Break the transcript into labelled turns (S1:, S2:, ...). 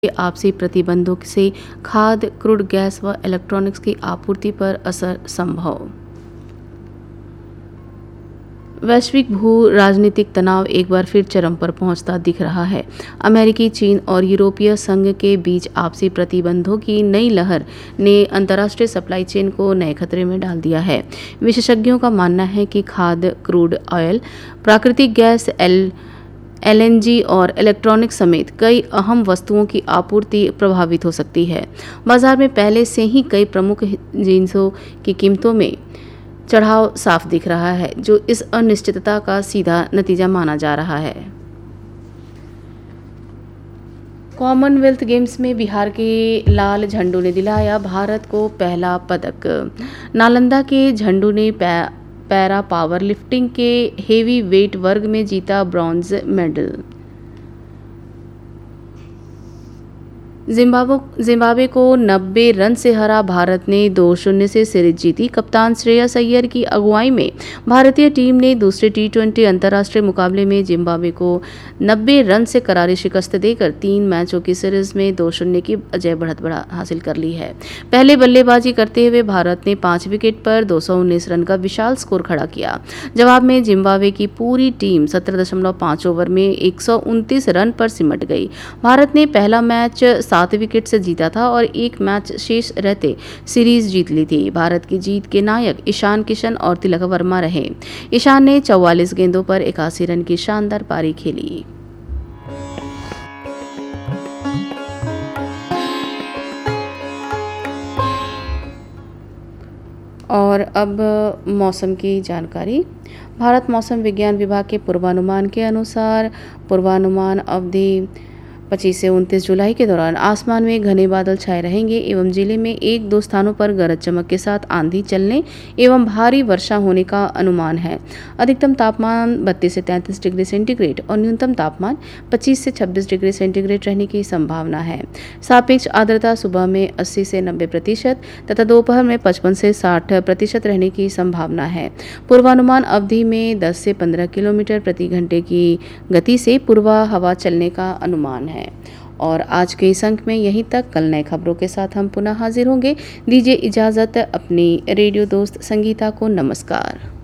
S1: आपसी प्रतिबंधों से खाद्य, क्रूड गैस व इलेक्ट्रॉनिक्स की आपूर्ति पर असर संभव। वैश्विक भू राजनीतिक तनाव एक बार फिर चरम पर पहुंचता दिख रहा है। अमेरिकी, चीन और यूरोपीय संघ के बीच आपसी प्रतिबंधों की नई लहर ने अंतर्राष्ट्रीय सप्लाई चेन को नए खतरे में डाल दिया है। विशेषज्ञों का मानना है कि खाद्य, क्रूड ऑयल, प्राकृतिक गैस, एलएनजी और इलेक्ट्रॉनिक्स समेत कई अहम वस्तुओं की आपूर्ति प्रभावित हो सकती है। बाजार में पहले से ही कई प्रमुख जिंसों की कीमतों में चढ़ाव साफ दिख रहा है, जो इस अनिश्चितता का सीधा नतीजा माना जा रहा है। कॉमनवेल्थ गेम्स में बिहार के लाल झंडू ने दिलाया भारत को पहला पदक। नालंदा के झंडू ने पैरा पावर लिफ्टिंग के हेवी वेट वर्ग में जीता ब्रॉन्ज मेडल। जिम्बाब्वे को 90 रन से हरा भारत ने 2-0 से सीरीज जीती। कप्तान श्रेयस अय्यर की अगुवाई में भारतीय टीम ने दूसरे टी20 अंतर्राष्ट्रीय मुकाबले में जिम्बाब्वे को 90 रन से करारी शिकस्त देकर 3 मैचों की सीरीज में 2-0 की अजय बढ़त हासिल कर ली है। पहले बल्लेबाजी करते हुए भारत ने 5 विकेट पर 219 रन का विशाल स्कोर खड़ा किया। जवाब में जिम्बाब्वे की पूरी टीम 17.5 ओवर में 129 रन पर सिमट गई। भारत ने पहला मैच 7 विकेट से जीता था और एक मैच शेष रहते सीरीज जीत ली थी। भारत की जीत के नायक ईशान किशन और तिलक वर्मा रहे। ईशान ने 44 गेंदों पर 81 रन की शानदार पारी खेली। और अब मौसम की जानकारी। भारत मौसम विज्ञान विभाग के पूर्वानुमान के अनुसार पूर्वानुमान अवधि 25 से 29 जुलाई के दौरान आसमान में घने बादल छाए रहेंगे एवं जिले में 1-2 स्थानों पर गरज चमक के साथ आंधी चलने एवं भारी वर्षा होने का अनुमान है। अधिकतम तापमान 32 से 33 डिग्री सेंटीग्रेड और न्यूनतम तापमान 25 से 26 डिग्री सेंटीग्रेड रहने की संभावना है। सापेक्ष आर्द्रता सुबह में 80 से 90% तथा दोपहर में 55 से 60% रहने की संभावना है। पूर्वानुमान अवधि में 10 से 15 किलोमीटर प्रति घंटे की गति से पूर्वा हवा चलने का अनुमान है। और आज के इस अंक में यहीं तक। कल नए खबरों के साथ हम पुनः हाजिर होंगे। दीजिए इजाज़त। अपनी रेडियो दोस्त संगीता को नमस्कार।